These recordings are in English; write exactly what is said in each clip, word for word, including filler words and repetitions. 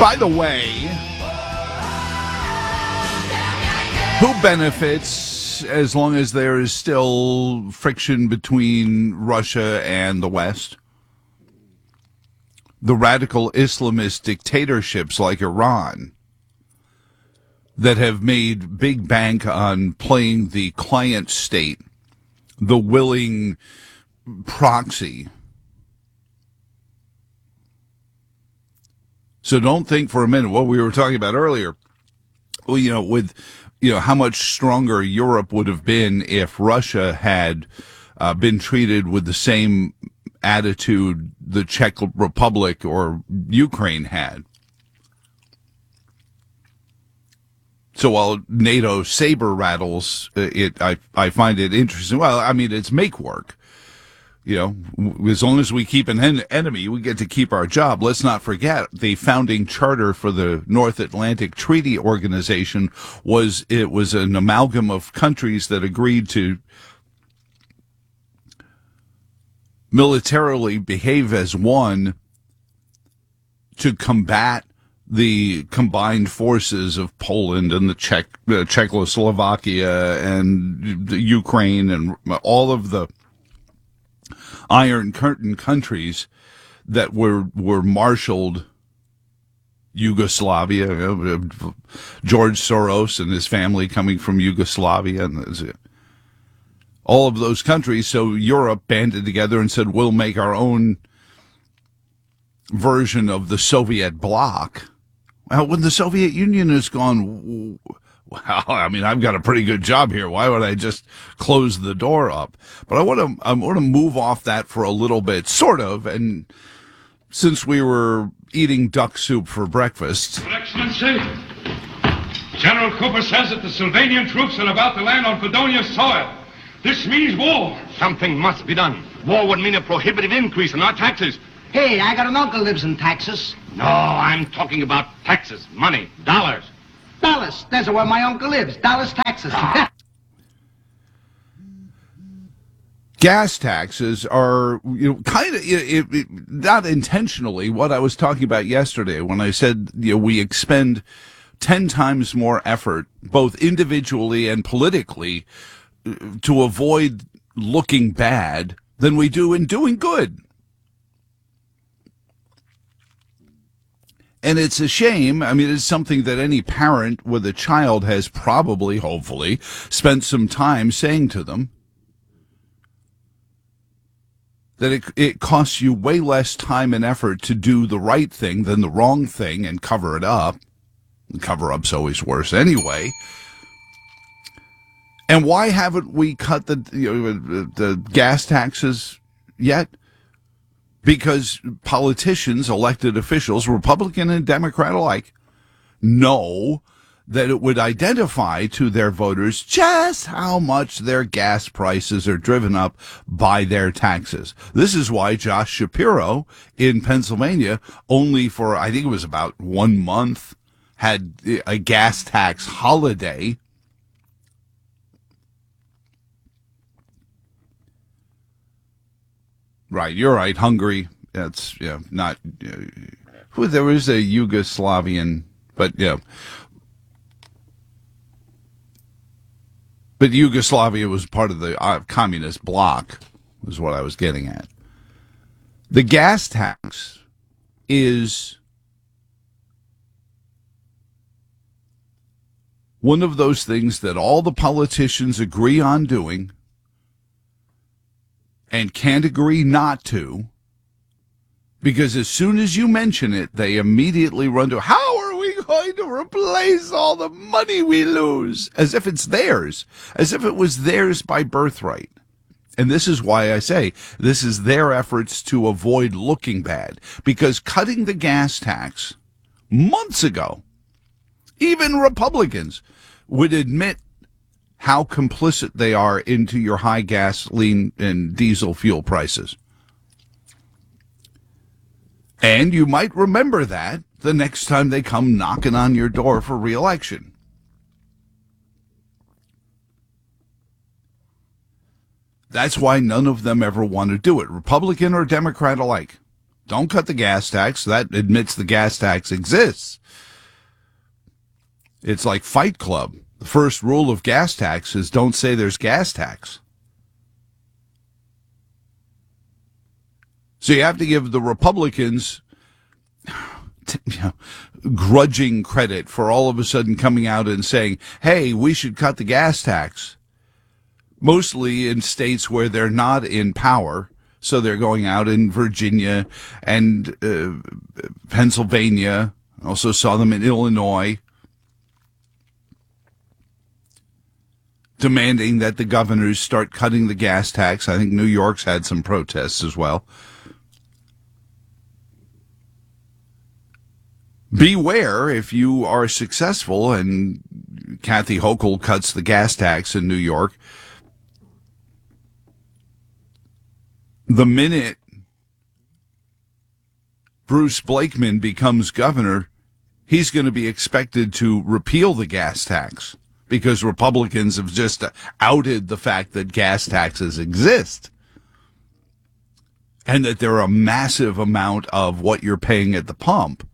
By the way, who benefits as long as there is still friction between Russia and the West? The radical Islamist dictatorships like Iran that have made big bank on playing the client state, the willing proxy. So don't think for a minute what we were talking about earlier, well, you know, with, you know, how much stronger Europe would have been if Russia had uh, been treated with the same attitude the Czech Republic or Ukraine had. So while NATO saber rattles, it I, I find it interesting. Well, I mean, it's make work. You know, as long as we keep an en- enemy, we get to keep our job. Let's not forget the founding charter for the North Atlantic Treaty Organization was it was an amalgam of countries that agreed to militarily behave as one to combat the combined forces of Poland and the Czech, uh, Czechoslovakia and the Ukraine and all of the Iron Curtain countries that were were marshaled. Yugoslavia, uh, George Soros and his family coming from Yugoslavia, and all of those countries. So Europe banded together and said, we'll make our own version of the Soviet bloc. Well, when the Soviet Union is gone, well, I mean, I've got a pretty good job here. Why would I just close the door up? But I want to, I want to move off that for a little bit, sort of. And since we were eating duck soup for breakfast, Your Excellency, General Cooper says that the Sylvanian troops are about to land on Fredonia soil. This means war. Something must be done. War would mean a prohibitive increase in our taxes. Hey, I got an uncle lives in Texas. No, I'm talking about taxes, money, dollars. Dallas. That's where my uncle lives. Dallas, Texas. gas taxes are, you know, kind of, it, it, not intentionally, what I was talking about yesterday when I said, you know, we expend ten times more effort, both individually and politically, to avoid looking bad than we do in doing good. And it's a shame. I mean, it's something that any parent with a child has probably, hopefully, spent some time saying to them. That it, it costs you way less time and effort to do the right thing than the wrong thing and cover it up. Cover-up's always worse anyway. And why haven't we cut the, you know, the gas taxes yet? Because politicians, elected officials, Republican and Democrat alike, know that it would identify to their voters just how much their gas prices are driven up by their taxes. This is why Josh Shapiro in Pennsylvania, only for, I think it was about one month, had a gas tax holiday. Right, you're right. Hungary. That's yeah, not. Uh, who there was a Yugoslavian, but yeah, but Yugoslavia was part of the uh, communist bloc. Was what I was getting at. The gas tax is one of those things that all the politicians agree on doing and can't agree not to, because as soon as you mention it, they immediately run to, how are we going to replace all the money we lose? As if it's theirs, as if it was theirs by birthright. And this is why I say this is their efforts to avoid looking bad, because cutting the gas tax months ago, even Republicans would admit how complicit they are into your high gasoline and diesel fuel prices. And you might remember that the next time they come knocking on your door for re-election. That's why none of them ever want to do it, Republican or Democrat alike. Don't cut the gas tax. That admits the gas tax exists. It's like Fight Club. The first rule of gas tax is don't say there's gas tax. So you have to give the Republicans you know, grudging credit for all of a sudden coming out and saying, hey, we should cut the gas tax. Mostly in states where they're not in power. So they're going out in Virginia and uh, Pennsylvania. Also saw them in Illinois, demanding that the governors start cutting the gas tax. I think New York's had some protests as well. Beware if you are successful and Kathy Hochul cuts the gas tax in New York. The minute Bruce Blakeman becomes governor, he's going to be expected to repeal the gas tax because Republicans have just outed the fact that gas taxes exist and that they're a massive amount of what you're paying at the pump.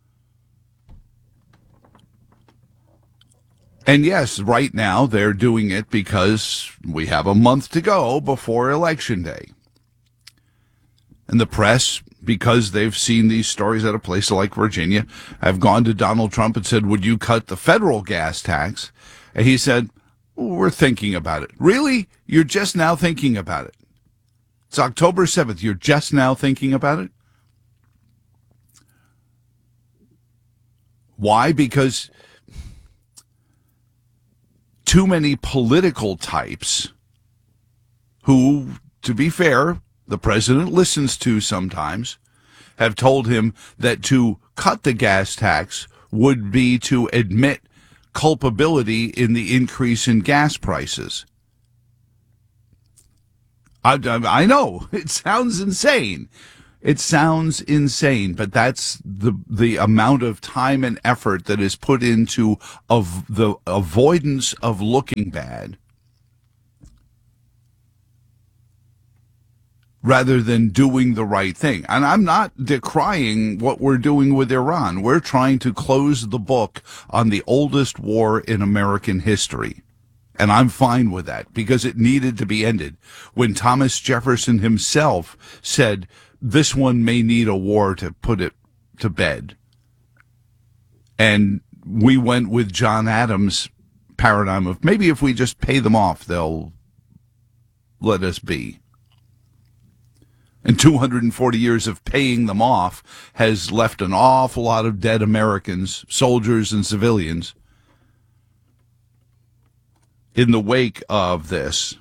And yes, right now they're doing it because we have a month to go before Election Day. And the press, because they've seen these stories at a place like Virginia, have gone to Donald Trump and said, would you cut the federal gas tax? And he said, we're thinking about it. Really? You're just now thinking about it? It's October seventh. You're just now thinking about it? Why? Because too many political types who, to be fair, the president listens to sometimes, have told him that to cut the gas tax would be to admit culpability in the increase in gas prices. I, I know, it sounds insane. It sounds insane, but that's the the amount of time and effort that is put into of the avoidance of looking bad, rather than doing the right thing. And I'm not decrying what we're doing with Iran. We're trying to close the book on the oldest war in American history. And I'm fine with that because it needed to be ended. When Thomas Jefferson himself said, this one may need a war to put it to bed. And we went with John Adams' paradigm of maybe if we just pay them off, they'll let us be. And two hundred forty years of paying them off has left an awful lot of dead Americans, soldiers and civilians, in the wake of this.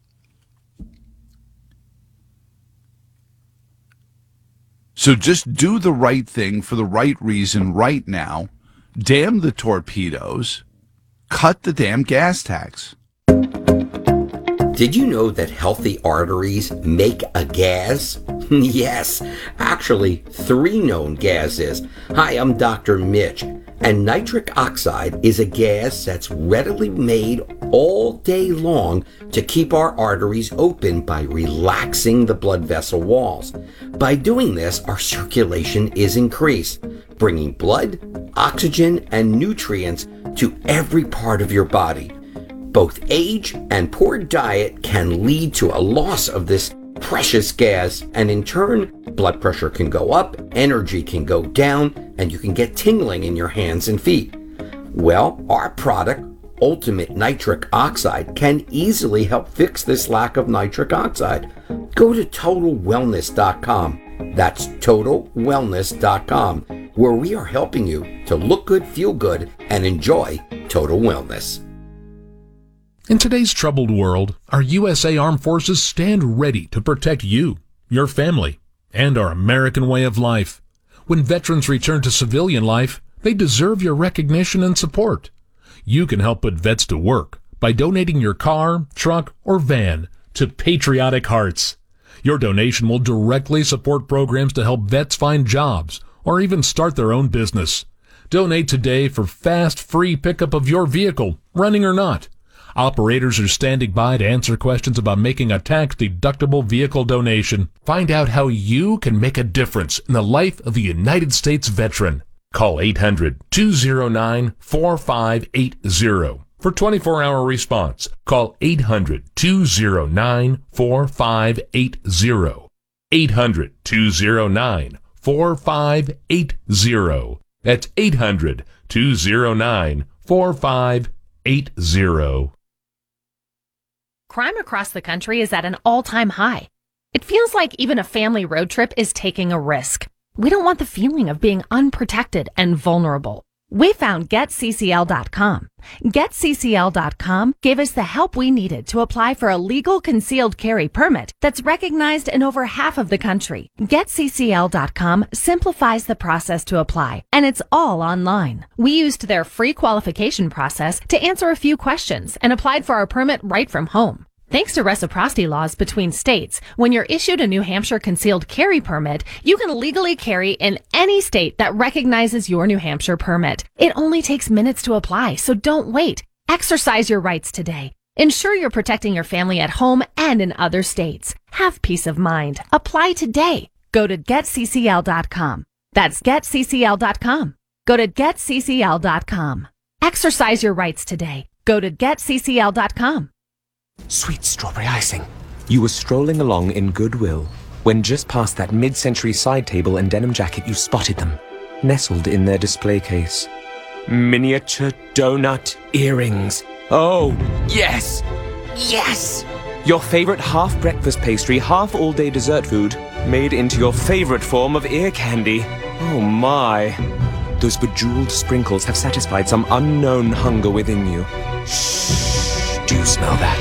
So just do the right thing for the right reason right now. Damn the torpedoes. Cut the damn gas tax. Did you know that healthy arteries make a gas? Yes, actually three known gases. Hi, I'm Doctor Mitch, and nitric oxide is a gas that's readily made all day long to keep our arteries open by relaxing the blood vessel walls. By doing this, our circulation is increased, bringing blood, oxygen, and nutrients to every part of your body. Both age and poor diet can lead to a loss of this precious gas, and in turn, blood pressure can go up, energy can go down, and you can get tingling in your hands and feet. Well, our product, Ultimate Nitric Oxide, can easily help fix this lack of nitric oxide. Go to total wellness dot com. That's total wellness dot com, where we are helping you to look good, feel good, and enjoy total wellness. In today's troubled world, our U S A Armed Forces stand ready to protect you, your family, and our American way of life. When veterans return to civilian life, they deserve your recognition and support. You can help put vets to work by donating your car, truck, or van to Patriotic Hearts. Your donation will directly support programs to help vets find jobs or even start their own business. Donate today for fast, free pickup of your vehicle, running or not. Operators are standing by to answer questions about making a tax-deductible vehicle donation. Find out how you can make a difference in the life of a United States veteran. Call eight hundred, two oh nine, four five eight oh for twenty-four hour response. Call eight hundred, two oh nine, four five eight oh. eight hundred, two oh nine, four five eight oh. That's eight hundred, two oh nine, four five eight oh. Crime across the country is at an all-time high. It feels like even a family road trip is taking a risk. We don't want the feeling of being unprotected and vulnerable. We found Get C C L dot com. Get C C L dot com gave us the help we needed to apply for a legal concealed carry permit that's recognized in over half of the country. Get C C L dot com simplifies the process to apply, and it's all online. We used their free qualification process to answer a few questions and applied for our permit right from home. Thanks to reciprocity laws between states, when you're issued a New Hampshire concealed carry permit, you can legally carry in any state that recognizes your New Hampshire permit. It only takes minutes to apply, so don't wait. Exercise your rights today. Ensure you're protecting your family at home and in other states. Have peace of mind. Apply today. Go to Get C C L dot com. That's Get C C L dot com. Go to Get C C L dot com. Exercise your rights today. Go to Get C C L dot com. Sweet strawberry icing. You were strolling along in Goodwill when just past that mid-century side table and denim jacket you spotted them, nestled in their display case. Miniature donut earrings. Oh, yes! Yes! Your favorite half-breakfast pastry, half-all-day dessert food, made into your favorite form of ear candy. Oh my. Those bejeweled sprinkles have satisfied some unknown hunger within you. Shh. Do you smell that?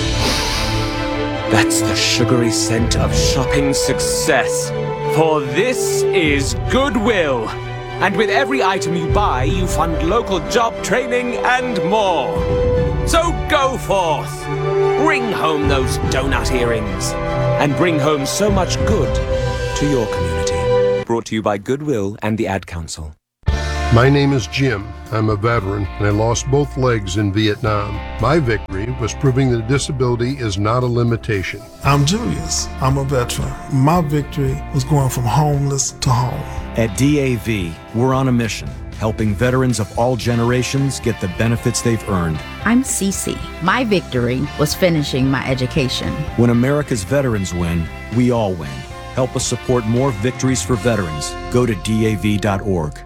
That's the sugary scent of shopping success. For this is Goodwill. And with every item you buy, you fund local job training and more. So go forth. Bring home those donut earrings. And bring home so much good to your community. Brought to you by Goodwill and the Ad Council. My name is Jim. I'm a veteran, and I lost both legs in Vietnam. My victory was proving that disability is not a limitation. I'm Julius. I'm a veteran. My victory was going from homeless to home. At D A V, we're on a mission, helping veterans of all generations get the benefits they've earned. I'm Cece. My victory was finishing my education. When America's veterans win, we all win. Help us support more victories for veterans. Go to D A V dot org.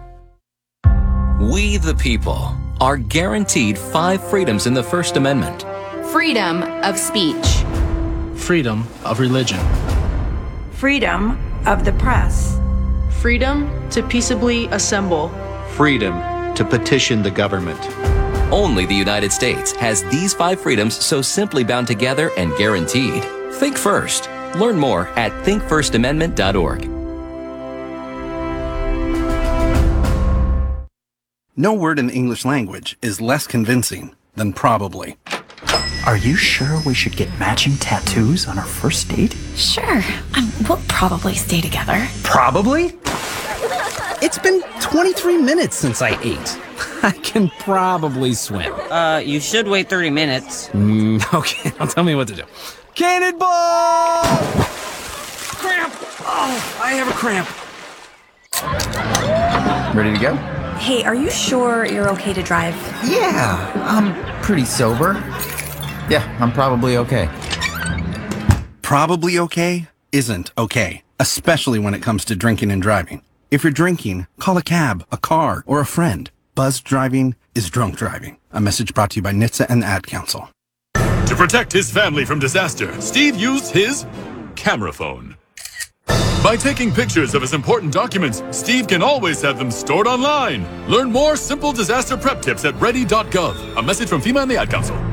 We, the people, are guaranteed five freedoms in the First Amendment. Freedom of speech. Freedom of religion. Freedom of the press. Freedom to peaceably assemble. Freedom to petition the government. Only the United States has these five freedoms so simply bound together and guaranteed. Think first. Learn more at think first amendment dot org. No word in the English language is less convincing than probably. Are you sure we should get matching tattoos on our first date? Sure. Um, we'll probably stay together. Probably? It's been twenty-three minutes since I ate. I can probably swim. Uh, you should wait thirty minutes. Mm, okay, now tell me what to do. Cannonball! Cramp! Oh, I have a cramp. Ready to go? Hey, are you sure you're okay to drive? Yeah, I'm pretty sober. Yeah, I'm probably okay. Probably okay isn't okay, especially when it comes to drinking and driving. If you're drinking, call a cab, a car, or a friend. Buzzed driving is drunk driving. A message brought to you by N H T S A and the Ad Council. To protect his family from disaster, Steve used his camera phone. By taking pictures of his important documents, Steve can always have them stored online. Learn more simple disaster prep tips at ready dot gov. A message from FEMA and the Ad Council.